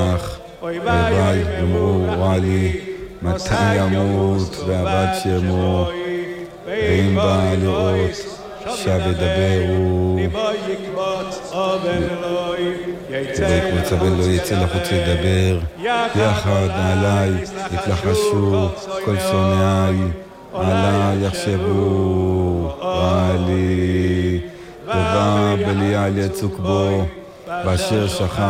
ובית אמרו רע לי, מתי ימות ועבד שמו, ואם בא לראות שב ידברו. ובקבוצה בן לא יצא לחוץ לדבר, יחד עליי יתלחשו כל שונאי, עליי יחשבו רע לי, ובא בליעל יצוק בו, באשר שכב